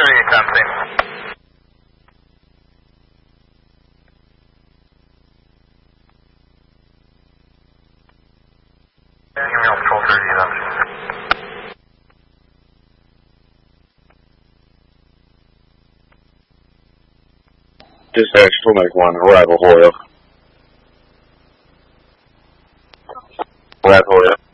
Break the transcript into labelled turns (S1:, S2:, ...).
S1: 38 times same. Give me all Patrol 30 then.
S2: Dispatch, Tomac 1, arrival Hoyle. Arrival Hoyle.